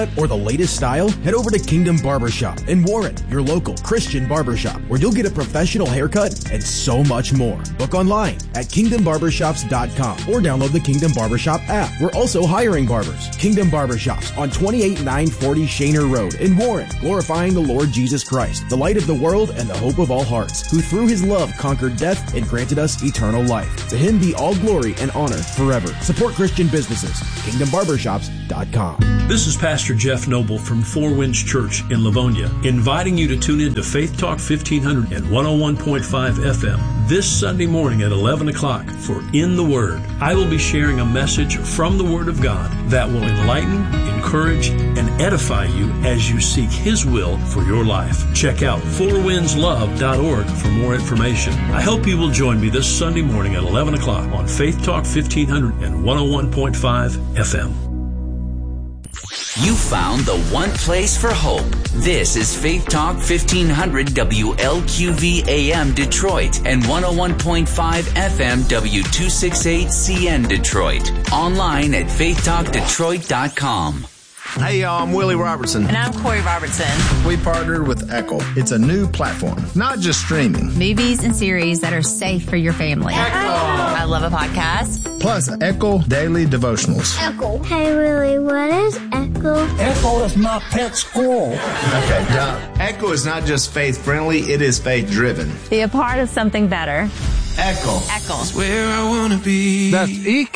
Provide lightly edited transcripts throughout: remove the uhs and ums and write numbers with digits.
or the latest style? Head over to Kingdom Barbershop in Warren, your local Christian barbershop, where you'll get a professional haircut and so much more. Book online at kingdombarbershops.com or download the Kingdom Barbershop app. We're also hiring barbers. Kingdom Barbershops on 28940 Shaner Road in Warren, glorifying the Lord Jesus Christ, the light of the world and the hope of all hearts, who through his love conquered death and granted us eternal life. To him be all glory and honor forever. Support Christian businesses. kingdombarbershops.com. This is Pastor Jeff Noble from Four Winds Church in Livonia, inviting you to tune in to Faith Talk 1500 and 101.5 FM this Sunday morning at 11 o'clock for In the Word. I will be sharing a message from the Word of God that will enlighten, encourage, and edify you as you seek His will for your life. Check out fourwindslove.org for more information. I hope you will join me this Sunday morning at 11 o'clock on Faith Talk 1500 and 101.5 FM. You found the one place for hope. This is Faith Talk 1500 WLQV AM Detroit and 101.5 FM W268CN Detroit. Online at faithtalkdetroit.com. Hey y'all, I'm Willie Robertson. And I'm Corey Robertson. We partnered with Echo. It's a new platform, not just streaming. Movies and series that are safe for your family. Echo! I love a podcast. Plus Echo Daily Devotionals. Echo. Hey Willie, what is Echo? Echo is my pet squirrel. Okay, Echo is not just faith-friendly, it is faith-driven. Be a part of something better. Echo. Echo. That's where I want to be. That's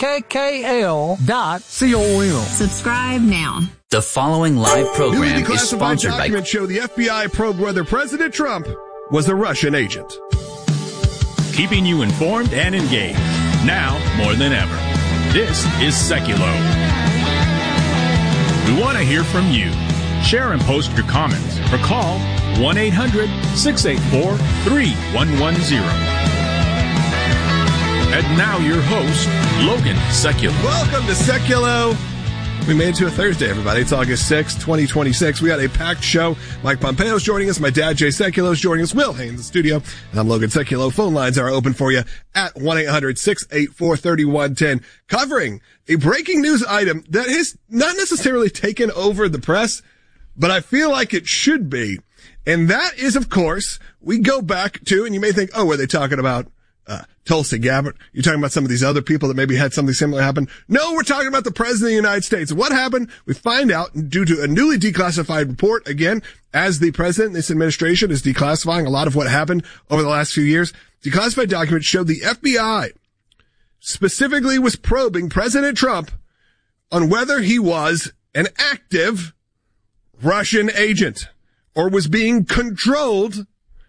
EKKL.com. Subscribe now. The following live program Newly is sponsored by... documents show the FBI probed whether President Trump was a Russian agent. Keeping you informed and engaged, now more than ever. This is Seculo. We want to hear from you. Share and post your comments or call 1-800-684-3110. And now your host, Logan Seculo. Welcome to Seculo. We made it to a Thursday, everybody. It's August 6th, 2026. We got a packed show. Mike Pompeo's joining us. My dad, Jay Seculo's joining us. Will Haynes in the studio. And I'm Logan Seculo. Phone lines are open for you at 1-800-684-3110. Covering a breaking news item that has not necessarily taken over the press, but I feel like it should be. And that is, of course, we go back to, and you may think, oh, were they talking about Tulsi Gabbard? You're talking about some of these other people that maybe had something similar happen? No, we're talking about the President of the United States. What happened? We find out due to a newly declassified report, again, as the President, this administration is declassifying a lot of what happened over the last few years. Declassified documents showed the FBI specifically was probing President Trump on whether he was an active Russian agent or was being controlled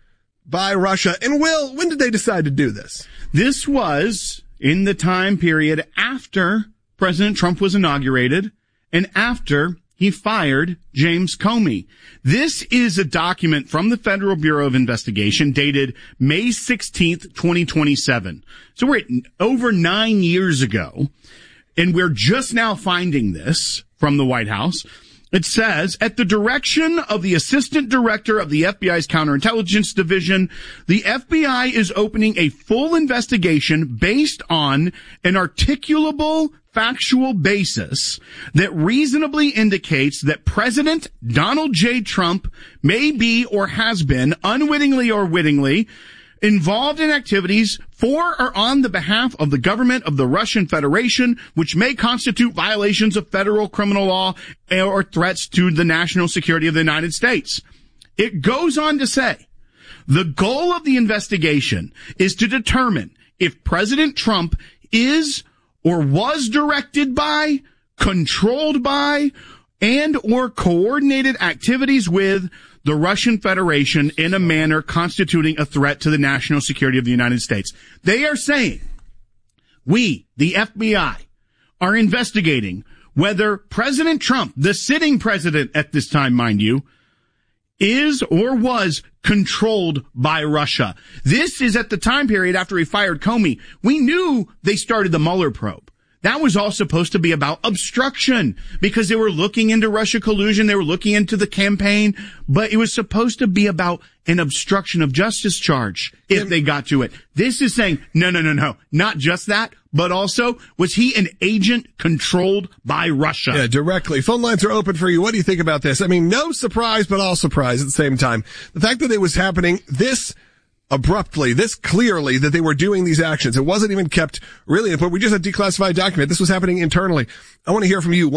by Russia. And Will, when did they decide to do this? This was in the time period after President Trump was inaugurated and after he fired James Comey. This is a document from the Federal Bureau of Investigation dated May 16th, 2027. So we're at over 9 years ago, and we're just now finding this from the White House. It says, at the direction of the Assistant Director of the FBI's Counterintelligence Division, the FBI is opening a full investigation based on an articulable factual basis that reasonably indicates that President Donald J. Trump may be or has been, unwittingly or wittingly, involved in activities for or on the behalf of the government of the Russian Federation, which may constitute violations of federal criminal law or threats to the national security of the United States. It goes on to say, the goal of the investigation is to determine if President Trump is or was directed by, controlled by, and or coordinated activities with the Russian Federation in a manner constituting a threat to the national security of the United States. They are saying, we, the FBI, are investigating whether President Trump, the sitting president at this time, mind you, is or was controlled by Russia. This is at the time period after he fired Comey. We knew they started the Mueller probe. That was all supposed to be about obstruction because they were looking into Russia collusion. They were looking into the campaign, but it was supposed to be about an obstruction of justice charge if they got to it. This is saying, no. Not just that, but also, was he an agent controlled by Russia? Yeah, directly. Phone lines are open for you. What do you think about this? I mean, no surprise, but all surprise at the same time. The fact that it was happening this abruptly, this clearly, that they were doing these actions. It wasn't even kept really, but we just had a declassified document. This was happening internally. I want to hear from you.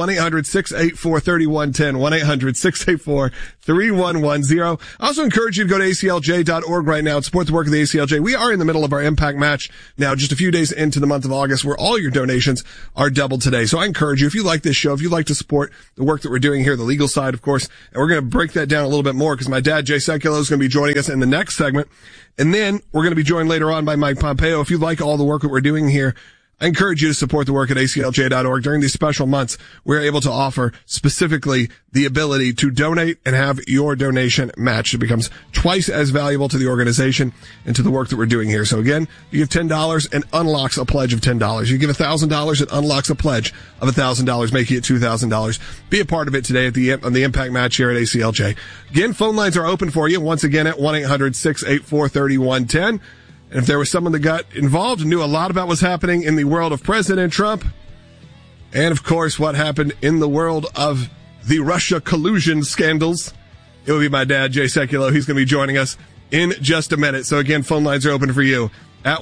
1-800-684-3110. 1-800-684-3110. I also encourage you to go to aclj.org right now and support the work of the ACLJ. We are in the middle of our Impact Match now, just a few days into the month of August, where all your donations are doubled today. So I encourage you, if you like this show, if you'd like to support the work that we're doing here, the legal side, of course, and we're going to break that down a little bit more because my dad, Jay Sekulow, is going to be joining us in the next segment. And then we're going to be joined later on by Mike Pompeo. If you like all the work that we're doing here, I encourage you to support the work at aclj.org. During these special months, we're able to offer specifically the ability to donate and have your donation matched. It becomes twice as valuable to the organization and to the work that we're doing here. So again, you give $10 and unlocks a pledge of $10. You give $1,000, it unlocks a pledge of $1,000, making it $2,000. Be a part of it today on the Impact Match here at ACLJ. Again, phone lines are open for you once again at 1-800-684-3110. And if there was someone that got involved and knew a lot about what's happening in the world of President Trump, and of course what happened in the world of the Russia collusion scandals, it would be my dad, Jay Sekulow. He's going to be joining us in just a minute. So again, phone lines are open for you at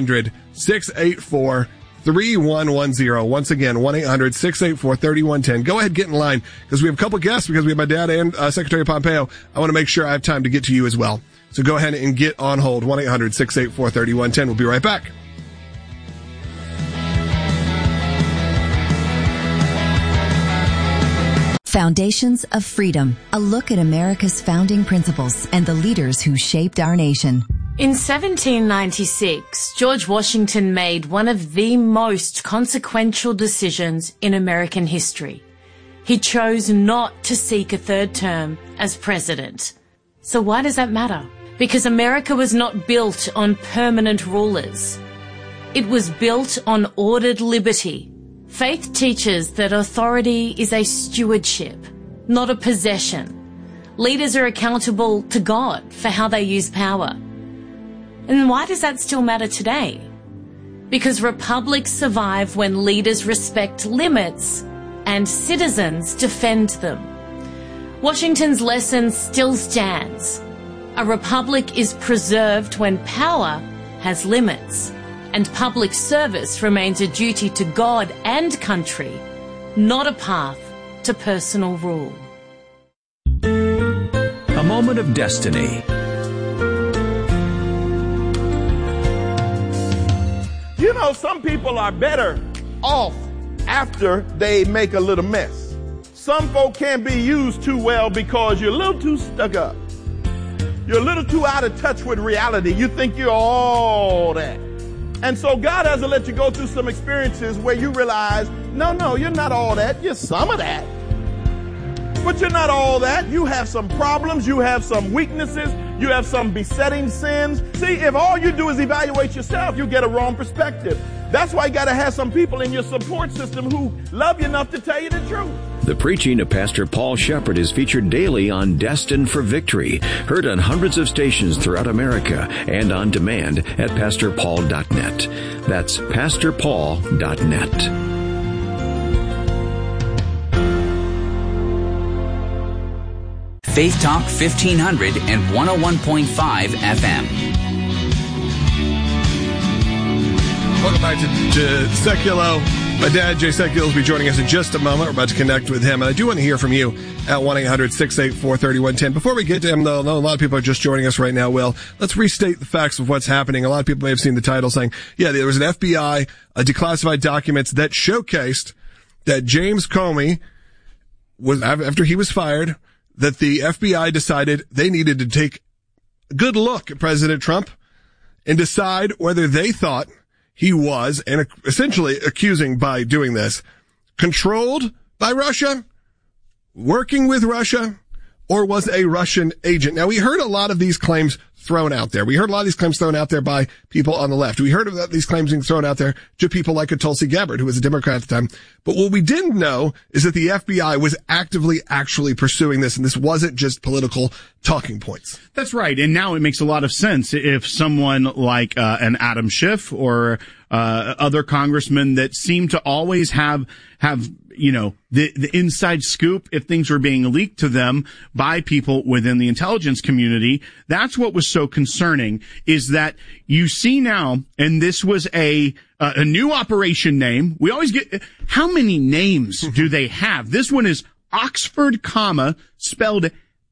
1-800-684-3110. Once again, 1-800-684-3110. Go ahead, get in line, because we have a couple guests, because we have my dad and Secretary Pompeo. I want to make sure I have time to get to you as well. So go ahead and get on hold. 1-800-684-3110. We'll be right back. Foundations of Freedom, a look at America's founding principles and the leaders who shaped our nation. In 1796, George Washington made one of the most consequential decisions in American history. He chose not to seek a third term as president. So why does that matter? Because America was not built on permanent rulers. It was built on ordered liberty. Faith teaches that authority is a stewardship, not a possession. Leaders are accountable to God for how they use power. And why does that still matter today? Because republics survive when leaders respect limits and citizens defend them. Washington's lesson still stands. A republic is preserved when power has limits, and public service remains a duty to God and country, not a path to personal rule. A moment of destiny. You know, some people are better off after they make a little mess. Some folk can't be used too well because you're a little too stuck up. You're a little too out of touch with reality. You think you're all that. And so God has to let you go through some experiences where you realize, no, you're not all that. You're some of that. But you're not all that. You have some problems. You have some weaknesses. You have some besetting sins. See, if all you do is evaluate yourself, you get a wrong perspective. That's why you got to have some people in your support system who love you enough to tell you the truth. The preaching of Pastor Paul Shepherd is featured daily on Destined for Victory, heard on hundreds of stations throughout America and on demand at PastorPaul.net. That's PastorPaul.net. Faith Talk 1500 and 101.5 FM. Welcome back to Sekulow. My dad, Jay Sekulow, will be joining us in just a moment. We're about to connect with him, and I do want to hear from you at 1-800-684-3110. Before we get to him, though, I know a lot of people are just joining us right now, Will. Let's restate the facts of what's happening. A lot of people may have seen the title saying, yeah, there was an FBI, declassified documents that showcased that James Comey was, after he was fired, that the FBI decided they needed to take a good look at President Trump and decide whether they thought he was, and essentially accusing by doing this, controlled by Russia, working with Russia, or was a Russian agent. Now, we heard a lot of these claims thrown out there. We heard a lot of these claims thrown out there by people on the left. We heard of these claims being thrown out there to people like a Tulsi Gabbard, who was a Democrat at the time. But what we didn't know is that the FBI was actively actually pursuing this, and this wasn't just political talking points. That's right. And now it makes a lot of sense if someone like an Adam Schiff or other congressmen that seem to always have the inside scoop if things were being leaked to them by people within the intelligence community. That's what was so concerning, is that you see now, and this was a new operation name. We always get, how many names do they have? This one is Oxford, spelled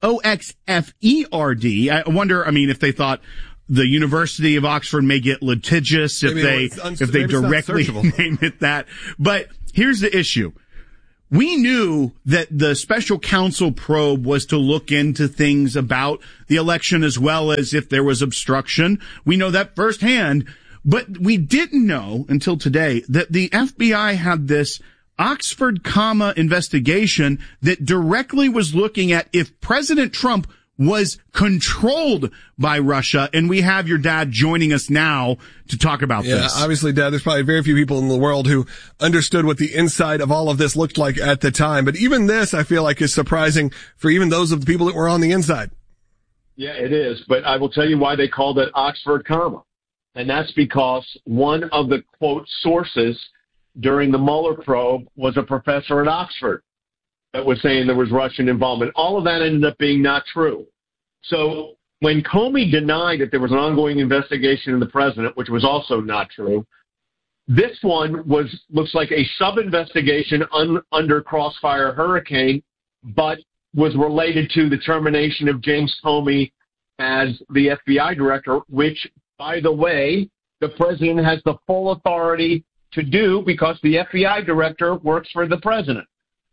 Oxferd. I wonder, if they thought the University of Oxford may get litigious if they directly name it that. But here's the issue. We knew that the special counsel probe was to look into things about the election as well as if there was obstruction. We know that firsthand, but we didn't know until today that the FBI had this Oxford, investigation that directly was looking at if President Trump was controlled by Russia. And we have your dad joining us now to talk about this. Yeah, obviously, Dad, there's probably very few people in the world who understood what the inside of all of this looked like at the time. But even this, I feel like, is surprising for even those of the people that were on the inside. Yeah, it is. But I will tell you why they called it Oxford, and that's because one of the, quote, sources during the Mueller probe was a professor at Oxford that was saying there was Russian involvement. All of that ended up being not true. So when Comey denied that there was an ongoing investigation into the president, which was also not true, this one looks like a sub-investigation under Crossfire Hurricane, but was related to the termination of James Comey as the FBI director, which, by the way, the president has the full authority to do because the FBI director works for the president.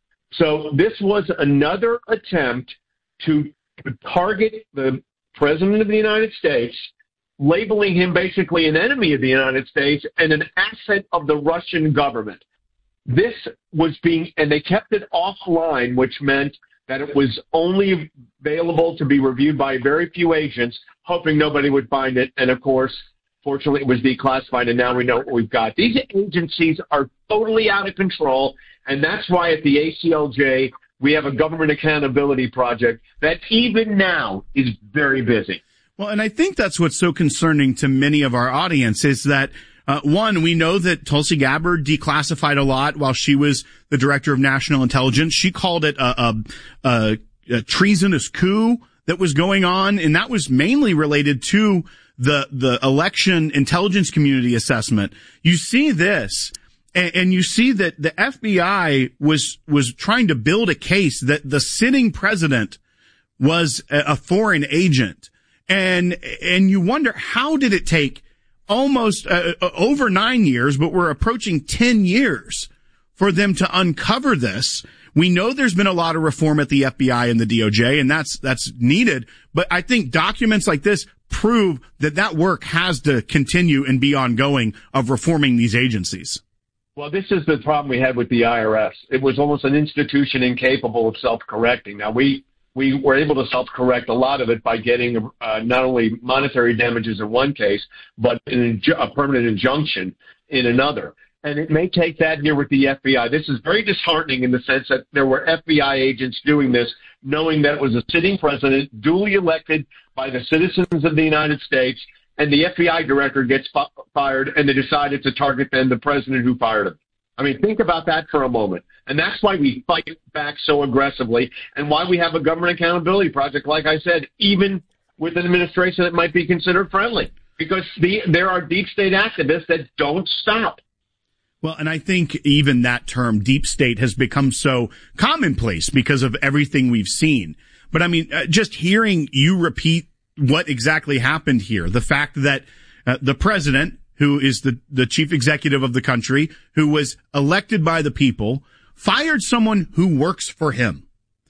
So this was another attempt to target the president of the United States, labeling him basically an enemy of the United States and an asset of the Russian government. This was and they kept it offline, which meant that it was only available to be reviewed by very few agents, hoping nobody would find it. And of course, fortunately, it was declassified, and now we know what we've got. These agencies are totally out of control, and that's why at the ACLJ, we have a government accountability project that even now is very busy. Well, and I think that's what's so concerning to many of our audience is that, one, we know that Tulsi Gabbard declassified a lot while she was the director of national intelligence. She called it a treasonous coup that was going on, and that was mainly related to the election intelligence community assessment. You see this, and you see that the FBI was trying to build a case that the sitting president was a foreign agent. And you wonder, how did it take almost over 9 years, but we're approaching 10 years for them to uncover this? We know there's been a lot of reform at the FBI and the DOJ, and that's needed. But I think documents like this prove that work has to continue and be ongoing of reforming these agencies. Well, this is the problem we had with the IRS. It was almost an institution incapable of self-correcting. Now, we were able to self-correct a lot of it by getting not only monetary damages in one case, but a permanent injunction in another. And it may take that here with the FBI. This is very disheartening in the sense that there were FBI agents doing this, knowing that it was a sitting president, duly elected by the citizens of the United States, and the FBI director gets fired, and they decided to target then the president who fired him. I mean, think about that for a moment. And that's why we fight back so aggressively, and why we have a government accountability project, like I said, even with an administration that might be considered friendly, because there are deep state activists that don't stop. Well, and I think even that term, deep state, has become so commonplace because of everything we've seen. But I mean, just hearing you repeat what exactly happened here, the fact that the president, who is the chief executive of the country, who was elected by the people, fired someone who works for him.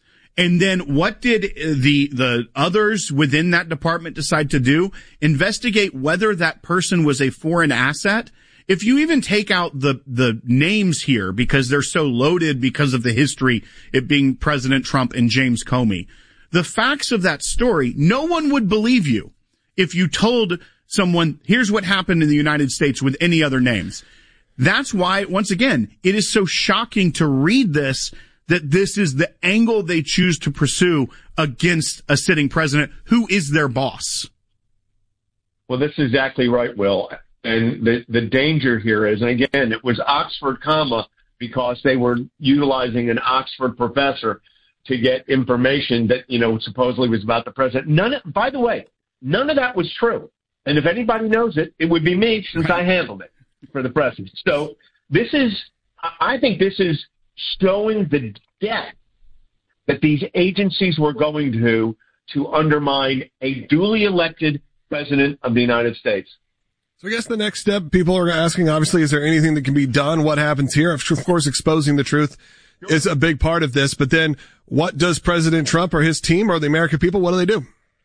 And then what did the others within that department decide to do? Investigate whether that person was a foreign asset. If you even take out the names here, because they're so loaded because of the history, it being President Trump and James Comey, the facts of that story, no one would believe you if you told someone, here's what happened in the United States with any other names. That's why, once again, it is so shocking to read this, that this is the angle they choose to pursue against a sitting president who is their boss. Well, that's exactly right, Will. And the danger here is, and again, it was Oxford, because they were utilizing an Oxford professor to get information that, supposedly was about the president. By the way, none of that was true. And if anybody knows it, it would be me, since I handled it for the president. So I think this is showing the depth that these agencies were going to undermine a duly elected president of the United States. So I guess the next step, people are asking, obviously, is there anything that can be done? What happens here? Of course, exposing the truth is a big part of this. But then what does President Trump or his team or the American people, what do they do?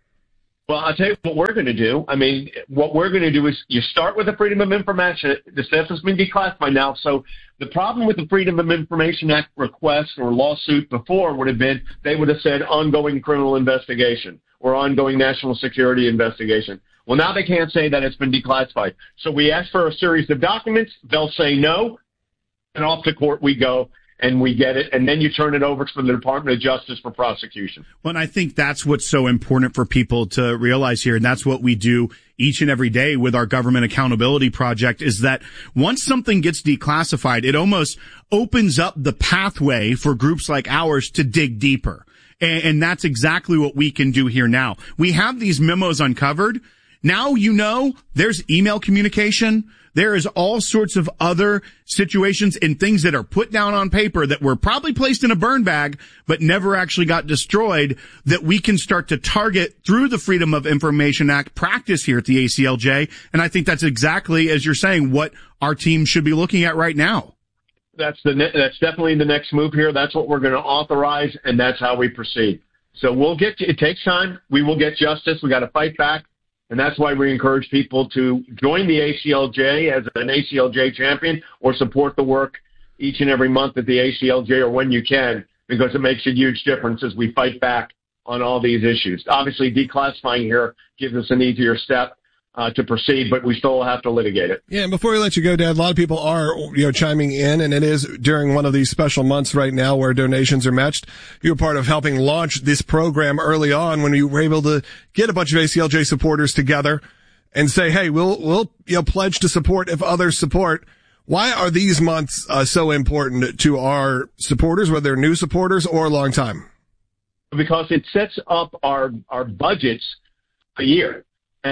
Well, I'll tell you what we're going to do. I mean, what we're going to do is you start with the Freedom of Information. The stuff has been declassified now. So the problem with the Freedom of Information Act request or lawsuit before would have been they would have said ongoing criminal investigation or ongoing national security investigation. Well, now they can't say that it's been declassified. So we ask for a series of documents. They'll say no, and off to court we go. And we get it, and then you turn it over to the Department of Justice for prosecution. Well, and I think that's what's so important for people to realize here, and that's what we do each and every day with our Government Accountability Project, is that once something gets declassified, it almost opens up the pathway for groups like ours to dig deeper. And that's exactly what we can do here now. We have these memos uncovered. Now there's email communication. There is all sorts of other situations and things that are put down on paper that were probably placed in a burn bag but never actually got destroyed, that we can start to target through the Freedom of Information Act practice here at the ACLJ. And I think that's exactly, as you're saying, what our team should be looking at right now. That's definitely the next move here. That's what we're going to authorize, and that's how we proceed. So it takes time. We will get justice. We got to fight back. And that's why we encourage people to join the ACLJ as an ACLJ champion or support the work each and every month at the ACLJ or when you can, because it makes a huge difference as we fight back on all these issues. Obviously, declassifying here gives us an easier step to proceed, but we still have to litigate it. Yeah, and before we let you go, Dad, a lot of people are, chiming in, and it is during one of these special months right now where donations are matched. You're part of helping launch this program early on when you were able to get a bunch of ACLJ supporters together and say, hey, we'll pledge to support if others support. Why are these months so important to our supporters, whether they're new supporters or long time? Because it sets up our budgets a year.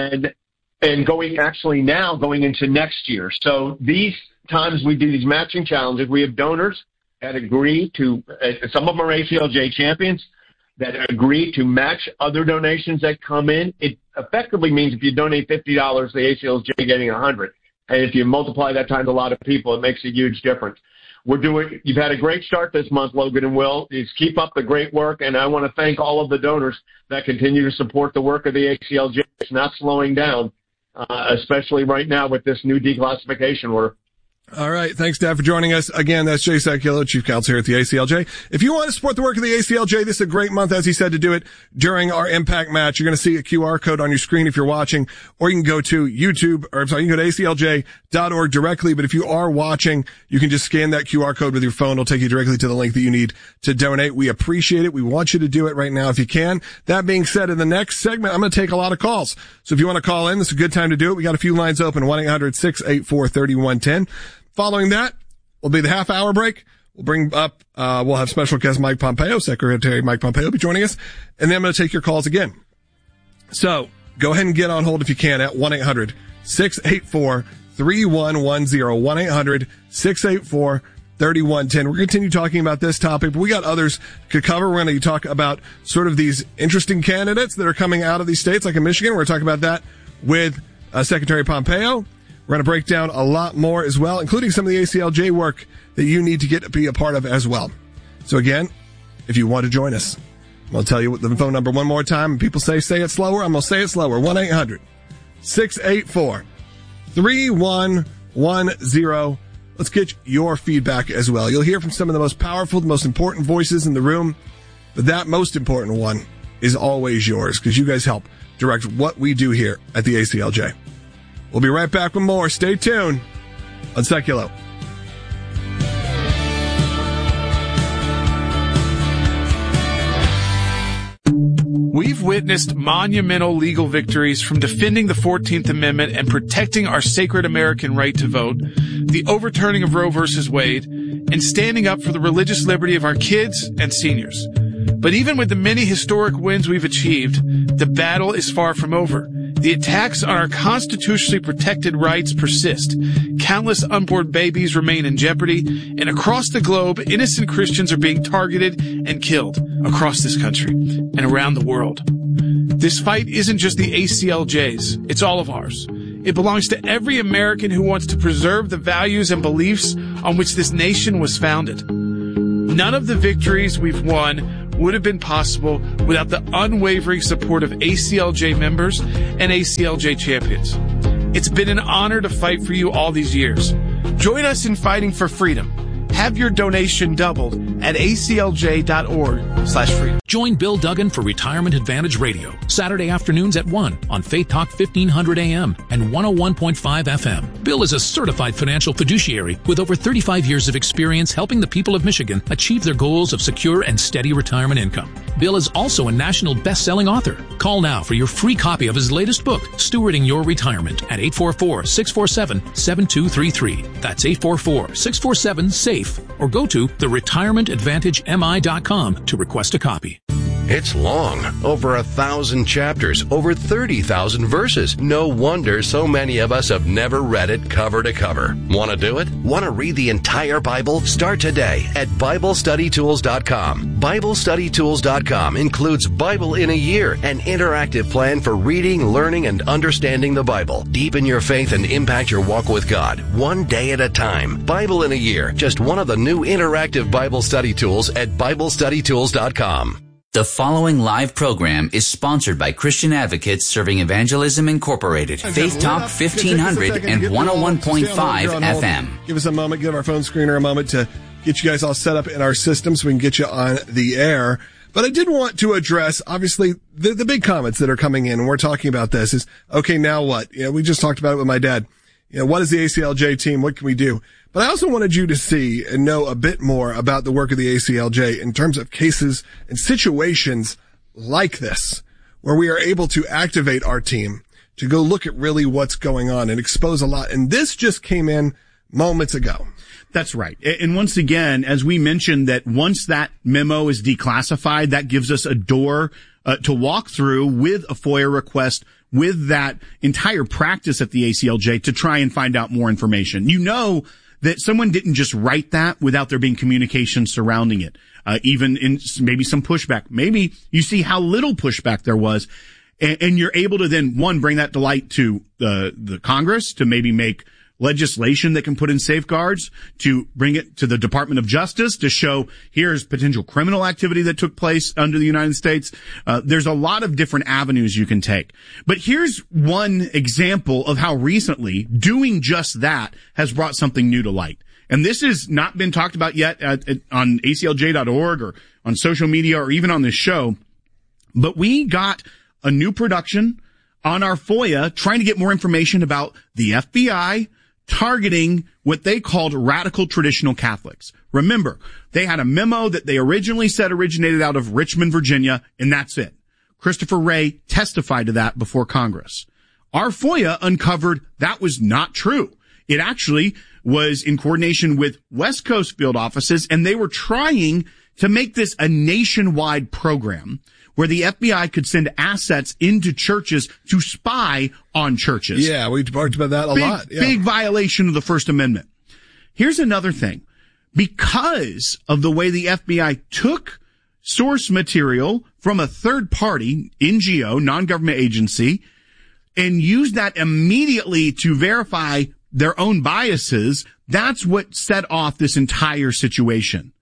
And going into next year. So these times we do these matching challenges, we have donors that agree to, some of them are ACLJ champions, that agree to match other donations that come in. It effectively means if you donate $50, the ACLJ getting $100. And if you multiply that times a lot of people, it makes a huge difference. You've had a great start this month, Logan and Will. Just keep up the great work, and I want to thank all of the donors that continue to support the work of the ACLJ. It's not slowing down. Especially right now with this new declassification order. All right. Thanks, Dad, for joining us. Again, that's Jay Sacchillo, Chief Counsel here at the ACLJ. If you want to support the work of the ACLJ, this is a great month, as he said, to do it during our Impact Match. You're going to see a QR code on your screen if you're watching, or you can go to you can go to ACLJ.org directly. But if you are watching, you can just scan that QR code with your phone. It'll take you directly to the link that you need to donate. We appreciate it. We want you to do it right now if you can. That being said, in the next segment, I'm going to take a lot of calls. So if you want to call in, this is a good time to do it. We got a few lines open, 1-800-684-3110. Following that will be the half-hour break. We'll bring up, we'll have special guest Mike Pompeo, Secretary Mike Pompeo will be joining us, and then I'm going to take your calls again. So go ahead and get on hold if you can at 1-800-684-3110, 1-800-684-3110. We're going to continue talking about this topic, but we got others to cover. We're going to talk about sort of these interesting candidates that are coming out of these states, like in Michigan. We're going to talk about that with Secretary Pompeo. We're going to break down a lot more as well, including some of the ACLJ work that you need to be a part of as well. So again, if you want to join us, I'm going to tell you the phone number one more time. People say it slower. I'm going to say it slower. 1-800-684-3110. Let's get your feedback as well. You'll hear from some of the most powerful, the most important voices in the room, but that most important one is always yours because you guys help direct what we do here at the ACLJ. We'll be right back with more. Stay tuned on Seculo. We've witnessed monumental legal victories from defending the 14th Amendment and protecting our sacred American right to vote, the overturning of Roe v. Wade, and standing up for the religious liberty of our kids and seniors. But even with the many historic wins we've achieved, the battle is far from over. The attacks on our constitutionally protected rights persist. Countless unborn babies remain in jeopardy, and across the globe, innocent Christians are being targeted and killed across this country and around the world. This fight isn't just the ACLJ's, it's all of ours. It belongs to every American who wants to preserve the values and beliefs on which this nation was founded. None of the victories we've won would have been possible without the unwavering support of ACLJ members and ACLJ champions. It's been an honor to fight for you all these years. Join us in fighting for freedom. Have your donation doubled at aclj.org/freedom. Join Bill Duggan for Retirement Advantage Radio, Saturday afternoons at 1 on Faith Talk 1500 AM and 101.5 FM. Bill is a certified financial fiduciary with over 35 years of experience helping the people of Michigan achieve their goals of secure and steady retirement income. Bill is also a national best-selling author. Call now for your free copy of his latest book, Stewarding Your Retirement, at 844-647-7233. That's 844-647-SAFE. Or go to theretirementadvantagemi.com to request a copy. It's long, over 1,000 chapters, over 30,000 verses. No wonder so many of us have never read it cover to cover. Want to do it? Want to read the entire Bible? Start today at BibleStudyTools.com. BibleStudyTools.com includes Bible in a Year, an interactive plan for reading, learning, and understanding the Bible. Deepen your faith and impact your walk with God, one day at a time. Bible in a Year, just one of the new interactive Bible study tools at BibleStudyTools.com. The following live program is sponsored by Christian Advocates Serving Evangelism Incorporated, Faith Talk 1500 and 101.5 FM. Give us a moment, give our phone screener a moment to get you guys all set up in our system so we can get you on the air. But I did want to address, obviously, the big comments that are coming in, and we're talking about this is, okay, now what? You know, we just talked about it with my dad. You know, what is the ACLJ team? What can we do? But I also wanted you to see and know a bit more about the work of the ACLJ in terms of cases and situations like this, where we are able to activate our team to go look at really what's going on and expose a lot. And this just came in moments ago. That's right. And once again, as we mentioned, that once that memo is declassified, that gives us a door to walk through with a FOIA request, with that entire practice at the ACLJ to try and find out more information. You know that someone didn't just write that without there being communication surrounding it, even in maybe some pushback. Maybe you see how little pushback there was, and you're able to then, one, bring that to light to the Congress to maybe make legislation that can put in safeguards, to bring it to the Department of Justice to show here's potential criminal activity that took place under the United States. There's a lot of different avenues you can take. But here's one example of how recently doing just that has brought something new to light. And this has not been talked about yet on ACLJ.org or on social media or even on this show. But we got a new production on our FOIA trying to get more information about the FBI targeting what they called radical traditional Catholics. Remember, they had a memo that they originally said originated out of Richmond, Virginia, and that's it. Christopher Wray testified to that before Congress. Our FOIA uncovered that was not true. It actually was in coordination with West Coast field offices, and they were trying to make this a nationwide program where the FBI could send assets into churches to spy on churches. Yeah, we talked about that a lot. Yeah. Big violation of the First Amendment. Here's another thing. Because of the way the FBI took source material from a third party, NGO, non-government agency, and used that immediately to verify their own biases, that's what set off this entire situation.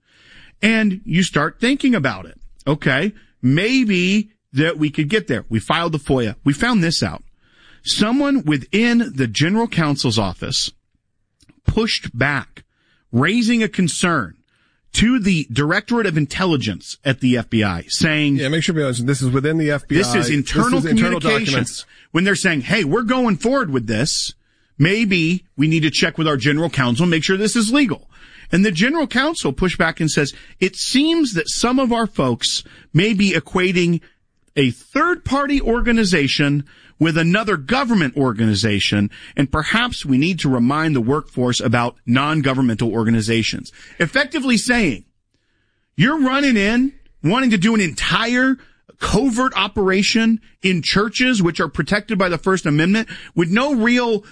And you start thinking about it. Okay, maybe that we could get there. We filed the FOIA. We found this out. Someone within the general counsel's office pushed back, raising a concern to the Directorate of Intelligence at the FBI saying... Yeah, make sure we understand this is within the FBI. This is internal communications. When they're saying, hey, we're going forward with this, maybe we need to check with our general counsel, make sure this is legal. And the general counsel pushed back and says, it seems that some of our folks may be equating a third-party organization with another government organization, and perhaps we need to remind the workforce about non-governmental organizations. Effectively saying, you're running in, wanting to do an entire covert operation in churches which are protected by the First Amendment with no real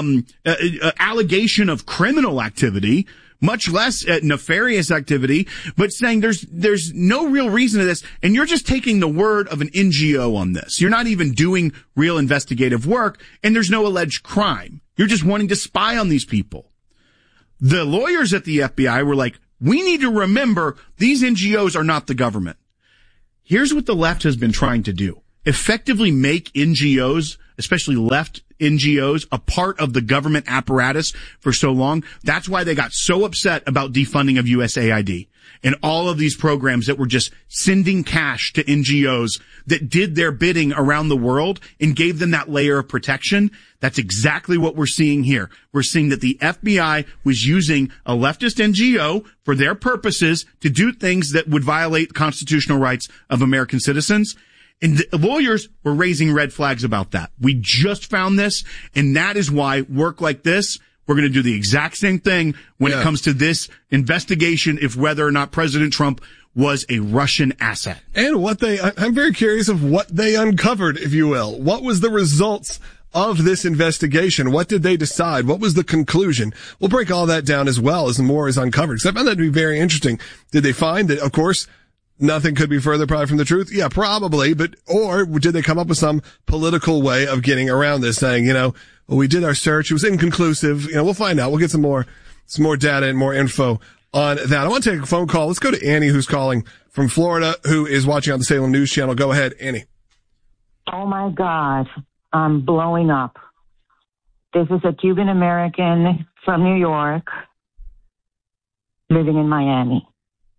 allegation of criminal activity, much less nefarious activity, but saying there's no real reason to this, and you're just taking the word of an NGO on this. You're not even doing real investigative work, and there's no alleged crime. You're just wanting to spy on these people. The lawyers at the FBI were like, we need to remember these NGOs are not the government. Here's what the left has been trying to do. Effectively make NGOs, especially left NGOs, a part of the government apparatus for so long. That's why they got so upset about defunding of USAID and all of these programs that were just sending cash to NGOs that did their bidding around the world and gave them that layer of protection. That's exactly what we're seeing here. We're seeing that the FBI was using a leftist NGO for their purposes to do things that would violate constitutional rights of American citizens. And the lawyers were raising red flags about that. We just found this, and that is why work like this, we're going to do the exact same thing when it comes to this investigation if whether or not President Trump was a Russian asset. And I'm very curious of what they uncovered, if you will. What was the results of this investigation? What did they decide? What was the conclusion? We'll break all that down as well as more is uncovered. Because I found that to be very interesting. Did they find that, of course, nothing could be further probably from the truth? Yeah, probably. Or did they come up with some political way of getting around this, saying, well, we did our search. It was inconclusive. We'll find out. We'll get some more data and more info on that. I want to take a phone call. Let's go to Annie, who's calling from Florida, who is watching on the Salem News Channel. Go ahead, Annie. Oh my God. I'm blowing up. This is a Cuban American from New York living in Miami.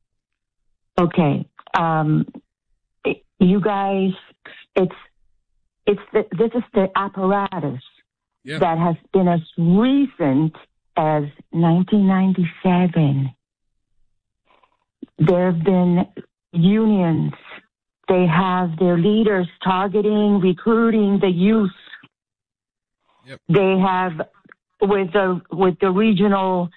Okay. You guys, this is the apparatus that has been as recent as 1997. There have been unions. They have their leaders targeting, recruiting the youth. Yep. They have with the regional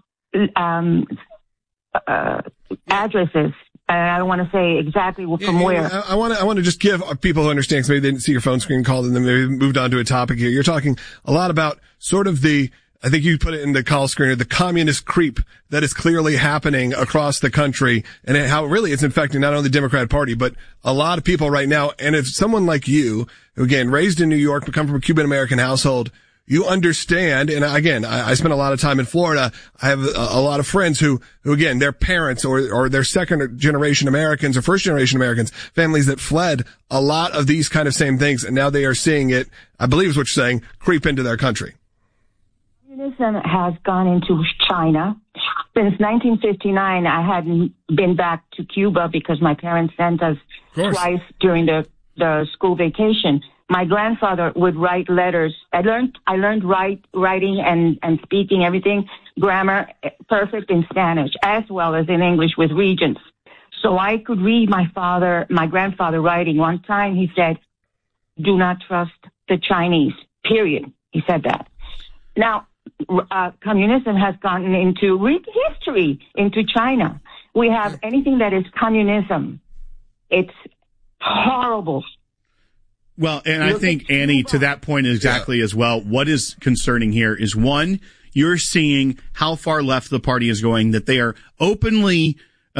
addresses. I don't want to say exactly from where. I want to just give people who understand, because maybe they didn't see your phone screen call and then maybe moved on to a topic here. You're talking a lot about sort of I think you put it in the call screener, the communist creep that is clearly happening across the country, and how really it's infecting not only the Democrat Party, but a lot of people right now. And if someone like you, who again, raised in New York, but come from a Cuban American household, you understand, and again, I spent a lot of time in Florida. I have a lot of friends who again, their parents or their second generation Americans or first generation Americans, families that fled a lot of these kind of same things, and now they are seeing it, I believe is what you're saying, creep into their country. Communism has gone into China. Since 1959, I hadn't been back to Cuba because my parents sent us twice during the school vacation. My grandfather would write letters. I learned writing and speaking, everything, grammar, perfect in Spanish as well as in English with regents. So I could read my grandfather writing. One time he said, "Do not trust the Chinese," period. He said that. Now, communism has gotten into history, into China. We have anything that is communism. It's horrible. Well, and I think, Annie, to that point exactly as well, what is concerning here is, one, you're seeing how far left the party is going, that they are openly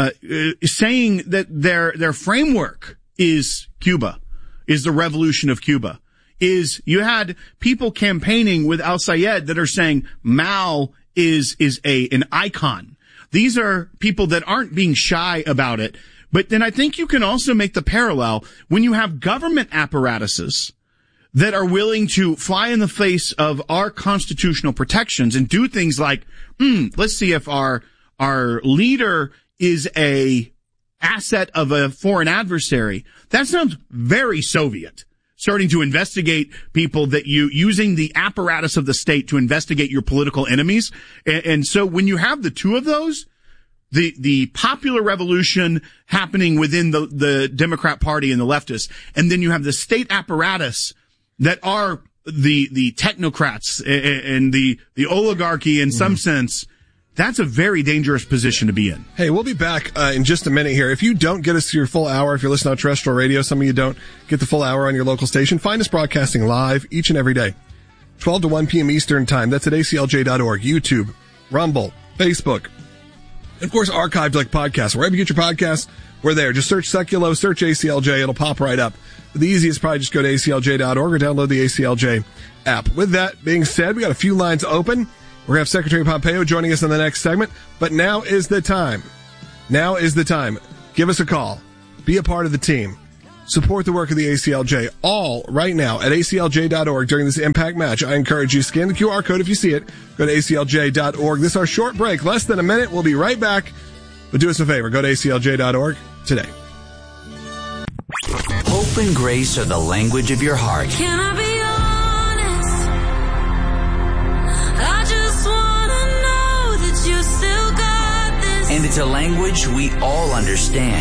saying that their framework is Cuba, is the revolution of Cuba. You had people campaigning with al-Sayed that are saying Mao is an icon. These are people that aren't being shy about it. But then I think you can also make the parallel when you have government apparatuses that are willing to fly in the face of our constitutional protections and do things like, let's see if our leader is a asset of a foreign adversary, that sounds very Soviet. Starting to investigate people that using the apparatus of the state to investigate your political enemies. And so when you have the two of those, the popular revolution happening within the Democrat Party and the leftists, and then you have the state apparatus that are the technocrats and the oligarchy in some sense, that's a very dangerous position to be in. Hey, we'll be back in just a minute here. If you don't get us to your full hour, if you're listening on terrestrial radio, some of you don't get the full hour on your local station, find us broadcasting live each and every day, 12 to 1 p.m. Eastern Time. That's at aclj.org, YouTube, Rumble, Facebook, and of course, archived like podcasts. Wherever you get your podcasts, we're there. Just search Seculo, search ACLJ, it'll pop right up. But the easiest is probably just go to aclj.org or download the ACLJ app. With that being said, we got a few lines open. We're going to have Secretary Pompeo joining us in the next segment, but now is the time. Now is the time. Give us a call. Be a part of the team. Support the work of the ACLJ, all right now at aclj.org during this impact match. I encourage you, scan the QR code if you see it. Go to aclj.org. This is our short break, less than a minute. We'll be right back. But do us a favor. Go to aclj.org today. Hope and grace are the language of your heart. Can I be honest? I just want to know that you still got this. And it's a language we all understand.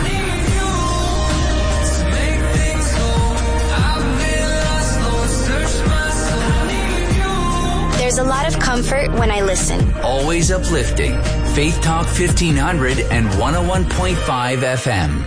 There's a lot of comfort when I listen. Always uplifting. Faith Talk 1500 and 101.5 FM.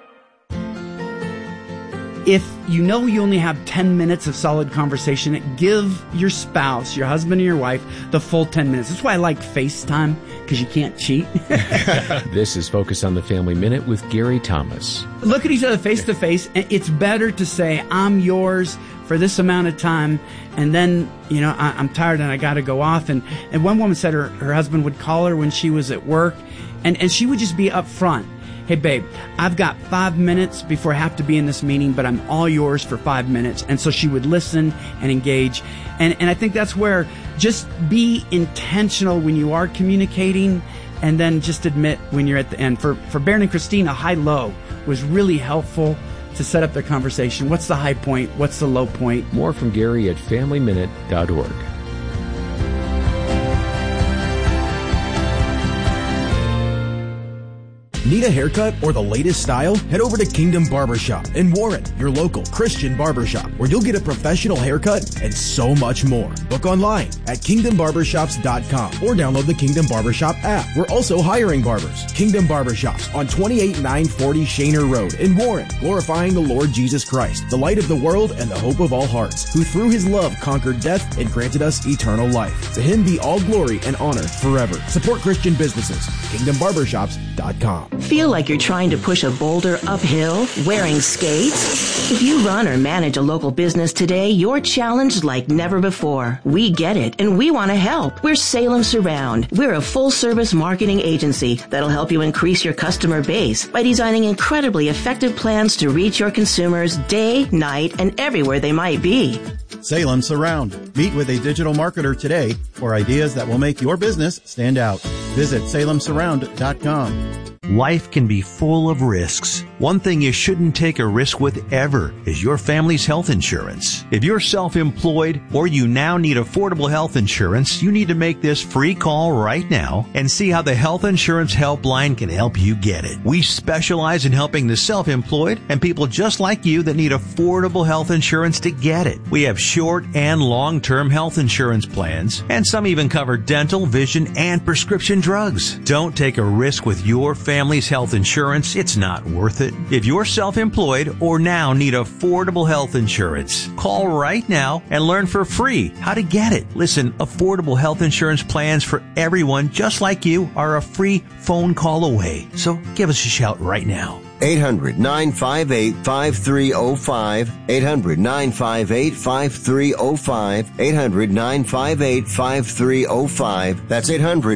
If you know you only have 10 minutes of solid conversation, give your spouse, your husband or your wife, the full 10 minutes. That's why I like FaceTime, because you can't cheat. This is Focus on the Family Minute with Gary Thomas. Look at each other face to face, and it's better to say, I'm yours for this amount of time, and then, I'm tired and I got to go off. And one woman said her husband would call her when she was at work, and she would just be up front. Hey, babe, I've got 5 minutes before I have to be in this meeting, but I'm all yours for 5 minutes. And so she would listen and engage. And I think that's where just be intentional when you are communicating, and then just admit when you're at the end. For Baron and Christine, a high-low was really helpful to set up their conversation. What's the high point? What's the low point? More from Gary at FamilyMinute.org. Need a haircut or the latest style? Head over to Kingdom Barbershop in Warren, your local Christian barbershop, where you'll get a professional haircut and so much more. Book online at kingdombarbershops.com or download the Kingdom Barbershop app. We're also hiring barbers. Kingdom Barbershops on 28940 Shaner Road in Warren, glorifying the Lord Jesus Christ, the light of the world and the hope of all hearts, who through his love conquered death and granted us eternal life. To him be all glory and honor forever. Support Christian businesses. KingdomBarbershops.com. Feel like you're trying to push a boulder uphill wearing skates? If you run or manage a local business today, you're challenged like never before. We get it, and we want to help. We're Salem Surround. We're a full-service marketing agency that'll help you increase your customer base by designing incredibly effective plans to reach your consumers day, night, and everywhere they might be. Salem Surround. Meet with a digital marketer today for ideas that will make your business stand out. Visit salemsurround.com. Life can be full of risks. One thing you shouldn't take a risk with ever is your family's health insurance. If you're self-employed or you now need affordable health insurance, you need to make this free call right now and see how the Health Insurance Helpline can help you get it. We specialize in helping the self-employed and people just like you that need affordable health insurance to get it. We have short and long-term health insurance plans, and some even cover dental, vision, and prescription drugs. Don't take a risk with your family's health insurance. It's not worth it. If you're self-employed or now need affordable health insurance, call right now and learn for free how to get it. Listen, affordable health insurance plans for everyone just like you are a free phone call away. So give us a shout right now. 800-958-5305. 800-958-5305. 800-958-5305. That's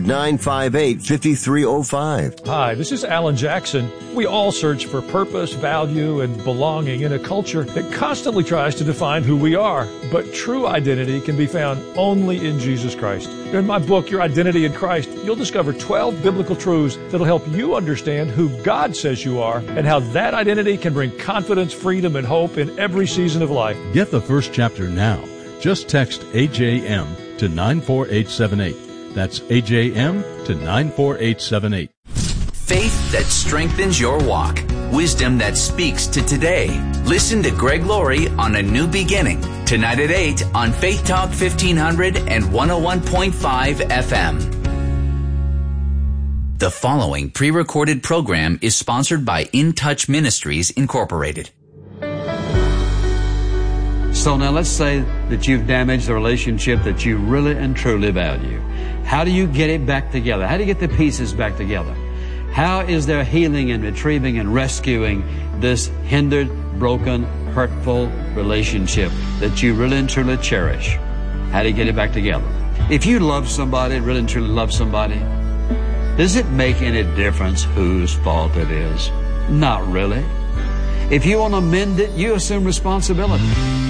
800-958-5305. Hi, this is Alan Jackson. We all search for purpose, value, and belonging in a culture that constantly tries to define who we are. But true identity can be found only in Jesus Christ. In my book, Your Identity in Christ, you'll discover 12 biblical truths that'll help you understand who God says you are and how that identity can bring confidence, freedom, and hope in every season of life. Get the first chapter now. Just text AJM to 94878. That's AJM to 94878. Faith that strengthens your walk. Wisdom that speaks to today. Listen to Greg Laurie on A New Beginning. Tonight at 8 on Faith Talk 1500 and 101.5 FM. The following pre-recorded program is sponsored by In Touch Ministries, Incorporated. So now let's say that you've damaged the relationship that you really and truly value. How do you get it back together? How do you get the pieces back together? How is there healing and retrieving and rescuing this hindered, broken, hurtful relationship that you really and truly cherish? How do you get it back together? If you love somebody, really and truly love somebody, does it make any difference whose fault it is? Not really. If you want to mend it, you assume responsibility.